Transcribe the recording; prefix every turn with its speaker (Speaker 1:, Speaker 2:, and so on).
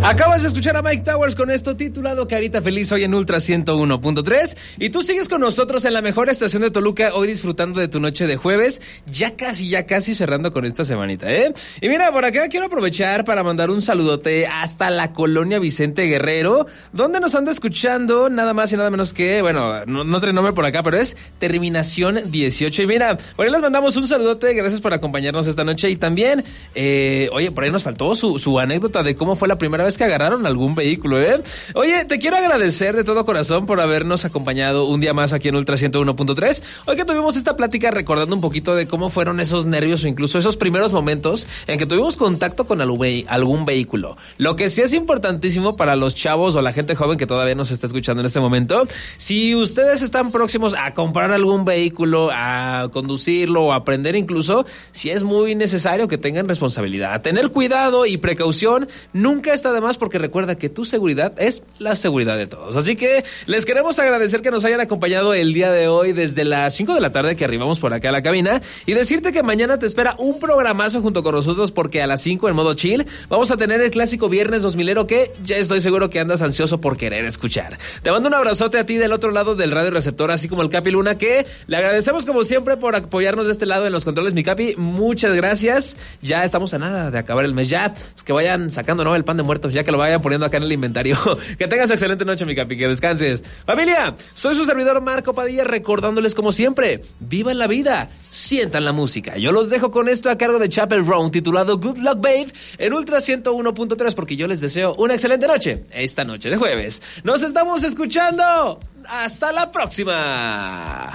Speaker 1: Acabas de escuchar a Mike Towers con esto titulado Carita Feliz hoy en Ultra 101.3 y tú sigues con nosotros en la mejor estación de Toluca hoy disfrutando de tu noche de jueves, ya casi cerrando con esta semanita, ¿eh? Y mira, por acá quiero aprovechar para mandar un saludote hasta la colonia Vicente Guerrero, donde nos anda escuchando nada más y nada menos que, bueno, no trae nombre por acá, pero es Terminación 18 y mira, por ahí les mandamos un saludote, gracias por acompañarnos esta noche y también, oye, por ahí nos faltó su anécdota de cómo fue la primera vez que agarraron algún vehículo, ¿eh? Oye, te quiero agradecer de todo corazón por habernos acompañado un día más aquí en Ultra 101.3. Hoy que tuvimos esta plática recordando un poquito de cómo fueron esos nervios o incluso esos primeros momentos en que tuvimos contacto con algún vehículo. Lo que sí es importantísimo para los chavos o la gente joven que todavía nos está escuchando en este momento, si ustedes están próximos a comprar algún vehículo, a conducirlo o a aprender incluso, sí es muy necesario que tengan responsabilidad. Tener cuidado y precaución nunca está de más porque recuerda que tu seguridad es la seguridad de todos. Así que les queremos agradecer que nos hayan acompañado el día de hoy desde las 5 de la tarde que arribamos por acá a la cabina y decirte que mañana te espera un programazo junto con nosotros porque a las 5 en modo chill vamos a tener el clásico Viernes 2000ero que ya estoy seguro que andas ansioso por querer escuchar. Te mando un abrazote a ti del otro lado del radio receptor, así como el Capi Luna, que le agradecemos como siempre por apoyarnos de este lado en los controles, mi Capi. Muchas gracias. Ya estamos a nada de acabar el mes. Ya, pues que vayan sacando, ¿no?, el pan de muertos, ya que lo vayan poniendo acá en el inventario. Que tengas excelente noche, mi Capi, que descanses. Familia, soy su servidor Marco Padilla, recordándoles como siempre, vivan la vida, sientan la música. Yo los dejo con esto a cargo de Chapel Roan, titulado Good Luck Babe, en Ultra 101.3, porque yo les deseo una excelente noche, esta noche de jueves. Nos estamos escuchando. ¡Hasta la próxima!